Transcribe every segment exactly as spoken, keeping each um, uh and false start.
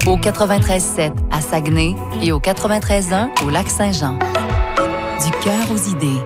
au quatre-vingt-treize sept à Saguenay et au quatre-vingt-treize un au Lac-Saint-Jean. Du cœur aux idées.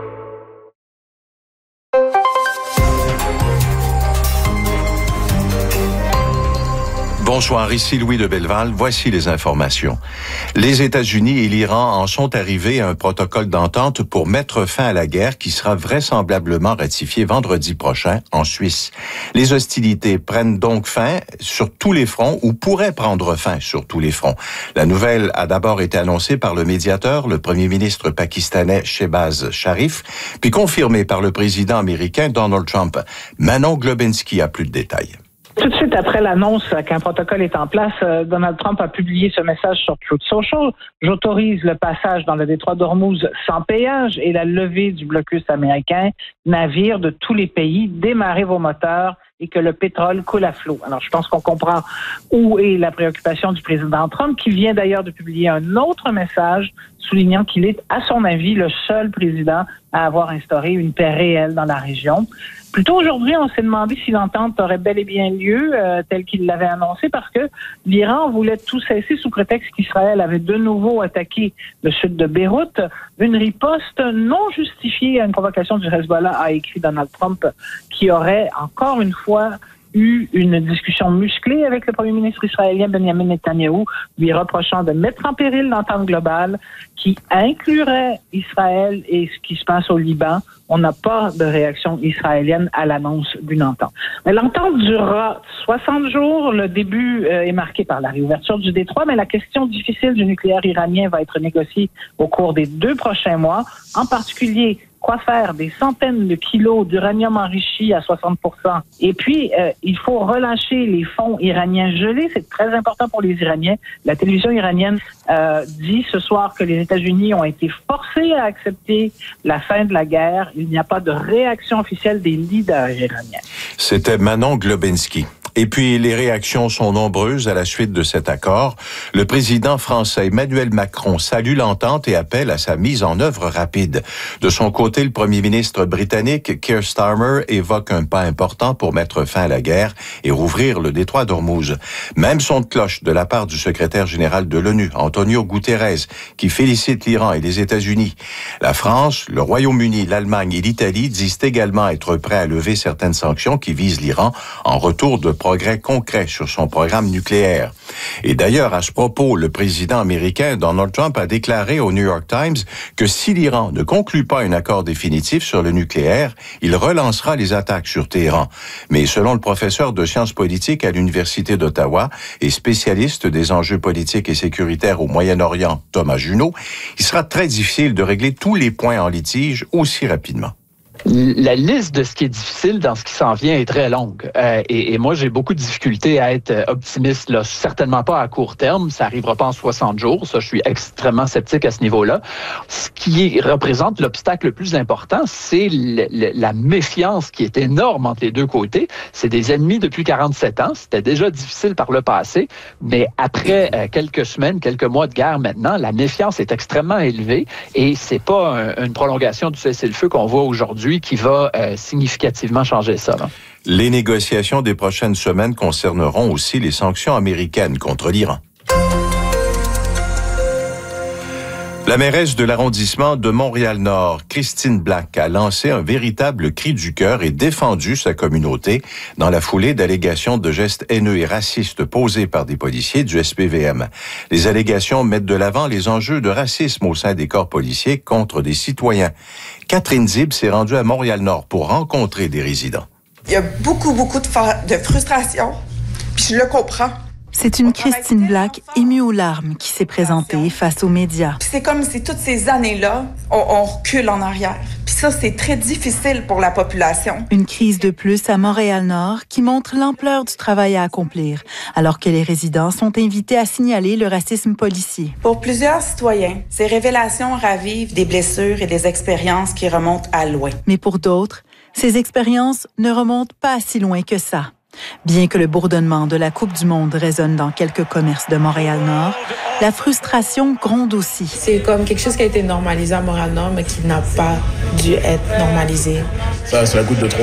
Bonsoir, ici Louis de Belleval. Voici les informations. Les États-Unis et l'Iran en sont arrivés à un protocole d'entente pour mettre fin à la guerre qui sera vraisemblablement ratifié vendredi prochain en Suisse. Les hostilités prennent donc fin sur tous les fronts ou pourraient prendre fin sur tous les fronts. La nouvelle a d'abord été annoncée par le médiateur, le premier ministre pakistanais Shehbaz Sharif, puis confirmée par le président américain Donald Trump. Manon Globinski a plus de détails. Tout de suite après l'annonce qu'un protocole est en place, Donald Trump a publié ce message sur Truth Social. J'autorise le passage dans le détroit d'Ormuz sans péage et la levée du blocus américain. Navires de tous les pays, démarrez vos moteurs et que le pétrole coule à flot. Alors, je pense qu'on comprend où est la préoccupation du président Trump, qui vient d'ailleurs de publier un autre message soulignant qu'il est, à son avis, le seul président à avoir instauré une paix réelle dans la région. Plus tôt aujourd'hui, on s'est demandé si l'entente aurait bel et bien lieu, euh, tel qu'il l'avait annoncé, parce que l'Iran voulait tout cesser sous prétexte qu'Israël avait de nouveau attaqué le sud de Beyrouth. Une riposte non justifiée à une provocation du Hezbollah, a écrit Donald Trump, qui aurait encore une fois eu une discussion musclée avec le premier ministre israélien Benjamin Netanyahou, lui reprochant de mettre en péril l'entente globale qui inclurait Israël et ce qui se passe au Liban. On n'a pas de réaction israélienne à l'annonce d'une entente. Mais l'entente durera soixante jours. Le début euh, est marqué par la réouverture du détroit, mais la question difficile du nucléaire iranien va être négociée au cours des deux prochains mois, en particulier quoi faire des centaines de kilos d'uranium enrichi à soixante pour cent. Et puis, euh, il faut relâcher les fonds iraniens gelés. C'est très important pour les Iraniens. La télévision iranienne euh, dit ce soir que les États-Unis ont été forcés à accepter la fin de la guerre. Il n'y a pas de réaction officielle des leaders iraniens. C'était Manon Globinski. Et puis, les réactions sont nombreuses à la suite de cet accord. Le président français Emmanuel Macron salue l'entente et appelle à sa mise en œuvre rapide. De son côté, le premier ministre britannique Keir Starmer évoque un pas important pour mettre fin à la guerre et rouvrir le détroit d'Ormuz. Même son de cloche de la part du secrétaire général de l'ONU, Antonio Guterres, qui félicite l'Iran et les États-Unis. La France, le Royaume-Uni, l'Allemagne et l'Italie disent également être prêts à lever certaines sanctions qui visent l'Iran en retour de progrès concrets sur son programme nucléaire. Et d'ailleurs, à ce propos, le président américain Donald Trump a déclaré au New York Times que si l'Iran ne conclut pas un accord définitif sur le nucléaire, il relancera les attaques sur Téhéran. Mais selon le professeur de sciences politiques à l'Université d'Ottawa et spécialiste des enjeux politiques et sécuritaires au Moyen-Orient, Thomas Junot, il sera très difficile de régler tous les points en litige aussi rapidement. La liste de ce qui est difficile dans ce qui s'en vient est très longue. Euh, et, et moi, j'ai beaucoup de difficultés à être optimiste, là. Certainement pas à court terme. Ça arrivera pas en soixante jours. Ça, je suis extrêmement sceptique à ce niveau-là. Ce qui représente l'obstacle le plus important, c'est le, le, la méfiance qui est énorme entre les deux côtés. C'est des ennemis depuis quarante-sept ans. C'était déjà difficile par le passé. Mais après euh, quelques semaines, quelques mois de guerre maintenant, la méfiance est extrêmement élevée. Et c'est pas un, une prolongation du cessez-le-feu qu'on voit aujourd'hui qui va euh, significativement changer ça. Là. Les négociations des prochaines semaines concerneront aussi les sanctions américaines contre l'Iran. La mairesse de l'arrondissement de Montréal-Nord, Christine Black, a lancé un véritable cri du cœur et défendu sa communauté dans la foulée d'allégations de gestes haineux et racistes posés par des policiers du S P V M. Les allégations mettent de l'avant les enjeux de racisme au sein des corps policiers contre des citoyens. Catherine Zib s'est rendue à Montréal-Nord pour rencontrer des résidents. Il y a beaucoup, beaucoup de, fa- de frustration, puis je le comprends. C'est une Christine Black émue aux larmes qui s'est présentée face aux médias. Puis c'est comme si toutes ces années-là, on, on recule en arrière. Puis ça, c'est très difficile pour la population. Une crise de plus à Montréal-Nord qui montre l'ampleur du travail à accomplir, alors que les résidents sont invités à signaler le racisme policier. Pour plusieurs citoyens, ces révélations ravivent des blessures et des expériences qui remontent à loin. Mais pour d'autres, ces expériences ne remontent pas si loin que ça. Bien que le bourdonnement de la Coupe du Monde résonne dans quelques commerces de Montréal-Nord, la frustration gronde aussi. C'est comme quelque chose qui a été normalisé à Montréal-Nord, mais qui n'a pas dû être normalisé. Ça, c'est la goutte de trop.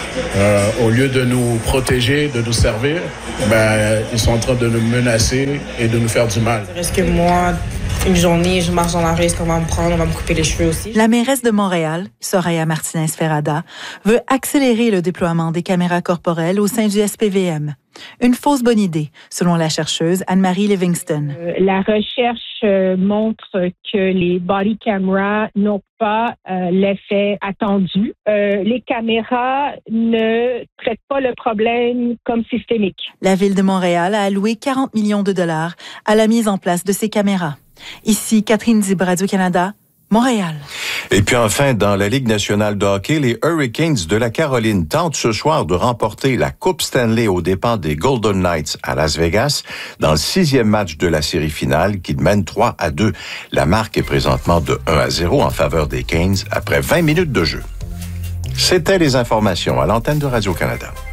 Euh, au lieu de nous protéger, de nous servir, ben, ils sont en train de nous menacer et de nous faire du mal. Est-ce que moi, une journée, je marche dans la rue, est-ce qu'on va me prendre, on va me couper les cheveux aussi? La mairesse de Montréal, Soraya Martinez-Ferrada, veut accélérer le déploiement des caméras corporelles au sein du S P V M. Une fausse bonne idée, selon la chercheuse Anne-Marie Livingston. Euh, la recherche euh, montre que les body cameras n'ont pas euh, l'effet attendu. Euh, les caméras ne traitent pas le problème comme systémique. La Ville de Montréal a alloué quarante millions de dollars à la mise en place de ces caméras. Ici, Catherine Dib, Radio-Canada, Montréal. Et puis enfin, dans la Ligue nationale de hockey, les Hurricanes de la Caroline tentent ce soir de remporter la Coupe Stanley aux dépens des Golden Knights à Las Vegas dans le sixième match de la série finale qu'ils mènent trois à deux. La marque est présentement de un à zéro en faveur des Canes après vingt minutes de jeu. C'était les informations à l'antenne de Radio-Canada.